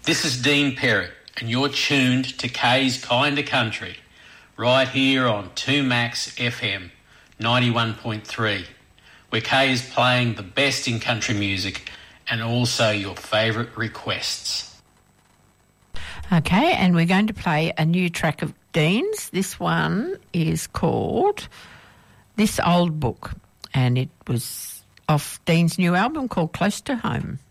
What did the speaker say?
This is Dean Perrett, and you're tuned to Kay's Kinda Country, right here on 2Max FM 91.3, where Kay is playing the best in country music and also your favourite requests. Okay, and we're going to play a new track of Dean's. This one is called This Old Book, and it was off Dean's new album called Close to Home.